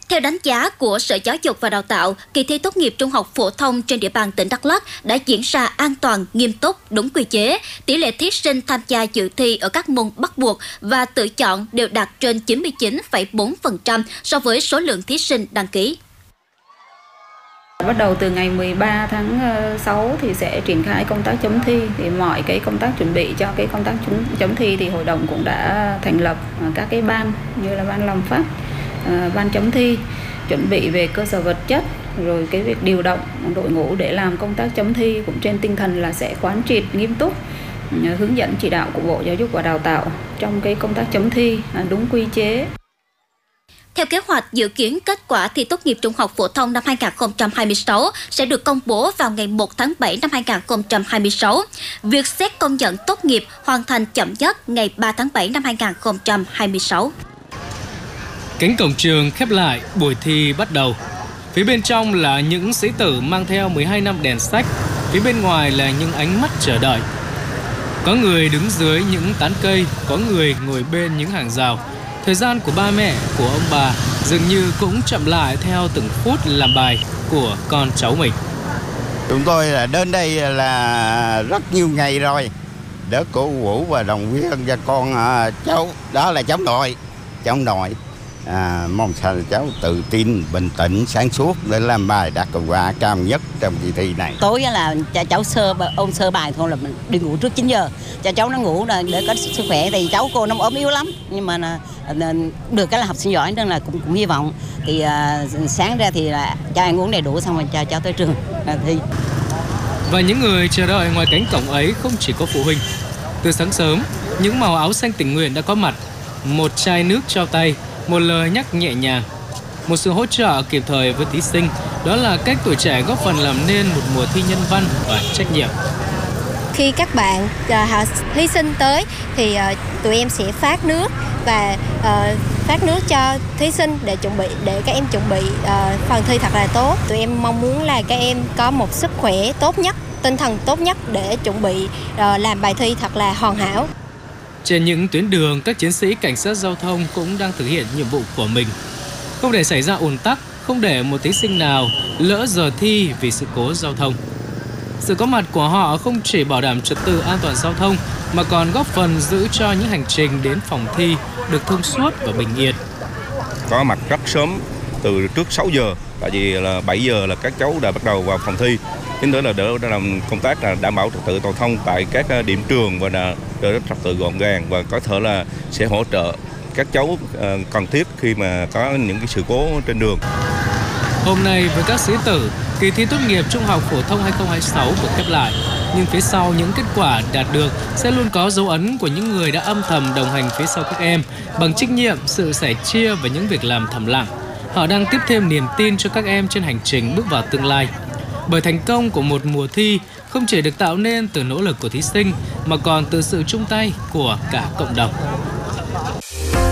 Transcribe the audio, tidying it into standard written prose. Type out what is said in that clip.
Theo đánh giá của Sở Giáo dục và Đào tạo, kỳ thi tốt nghiệp trung học phổ thông trên địa bàn tỉnh Đắk Lắk đã diễn ra an toàn, nghiêm túc, đúng quy chế. Tỷ lệ thí sinh tham gia dự thi ở các môn bắt buộc và tự chọn đều đạt trên 99,4% so với số lượng thí sinh đăng ký. Bắt đầu từ ngày 13 tháng 6 thì sẽ triển khai công tác chấm thi. Thì mọi cái công tác chuẩn bị cho cái công tác chấm thi thì hội đồng cũng đã thành lập các cái ban như là ban làm phát, ban chấm thi, chuẩn bị về cơ sở vật chất, rồi cái việc điều động đội ngũ để làm công tác chấm thi cũng trên tinh thần là sẽ quán triệt nghiêm túc hướng dẫn chỉ đạo của Bộ Giáo dục và Đào tạo trong cái công tác chấm thi đúng quy chế. Theo kế hoạch, dự kiến kết quả thi tốt nghiệp trung học phổ thông năm 2026 sẽ được công bố vào ngày 1 tháng 7 năm 2026. Việc xét công nhận tốt nghiệp hoàn thành chậm nhất ngày 3 tháng 7 năm 2026. Cánh cổng trường khép lại, buổi thi bắt đầu. Phía bên trong là những sĩ tử mang theo 12 năm đèn sách, phía bên ngoài là những ánh mắt chờ đợi. Có người đứng dưới những tán cây, có người ngồi bên những hàng rào. Thời gian của ba mẹ, của ông bà dường như cũng chậm lại theo từng phút làm bài của con cháu mình. Chúng tôi là đến đây là rất nhiều ngày rồi, để cổ vũ và động viên cho con cháu. Đó là cháu nội. Mong sao cháu tự tin, bình tĩnh, sáng suốt để làm bài đạt kết quả cao nhất trong kỳ thi này. Tối là cháu ôn sơ bài thôi là mình đi ngủ trước 9 giờ. Cho cháu nó ngủ để có sức khỏe, thì cháu cô nó ốm yếu lắm. Nhưng mà được cái là học sinh giỏi nên là cũng hy vọng. Thì sáng ra thì là cho ăn uống đầy đủ xong rồi cho cháu tới trường thi. Và những người chờ đợi ngoài cánh cổng ấy không chỉ có phụ huynh. Từ sáng sớm, những màu áo xanh tình nguyện đã có mặt. Một chai nước trao tay, một lời nhắc nhẹ nhàng, một sự hỗ trợ kịp thời với thí sinh. Đó là cách tuổi trẻ góp phần làm nên một mùa thi nhân văn và trách nhiệm. Khi các bạn thí sinh tới thì tụi em sẽ phát nước và phát nước cho thí sinh để các em chuẩn bị phần thi thật là tốt. Tụi em mong muốn là các em có một sức khỏe tốt nhất, tinh thần tốt nhất để chuẩn bị làm bài thi thật là hoàn hảo. Trên những tuyến đường, các chiến sĩ cảnh sát giao thông cũng đang thực hiện nhiệm vụ của mình. Không để xảy ra ùn tắc, không để một thí sinh nào lỡ giờ thi vì sự cố giao thông. Sự có mặt của họ không chỉ bảo đảm trật tự an toàn giao thông mà còn góp phần giữ cho những hành trình đến phòng thi được thông suốt và bình yên. Có mặt rất sớm, từ trước 6 giờ, tại vì là 7 giờ là các cháu đã bắt đầu vào phòng thi. Chính đó là để làm công tác là đảm bảo trật tự giao thông tại các điểm trường và để trật tự gọn gàng, và có thể là sẽ hỗ trợ các cháu cần thiết khi mà có những cái sự cố trên đường. Hôm nay với các sĩ tử, kỳ thi tốt nghiệp trung học phổ thông 2026 được khép lại. Nhưng phía sau những kết quả đạt được sẽ luôn có dấu ấn của những người đã âm thầm đồng hành phía sau các em bằng trách nhiệm, sự sẻ chia và những việc làm thầm lặng. Họ đang tiếp thêm niềm tin cho các em trên hành trình bước vào tương lai. Bởi thành công của một mùa thi không chỉ được tạo nên từ nỗ lực của thí sinh mà còn từ sự chung tay của cả cộng đồng.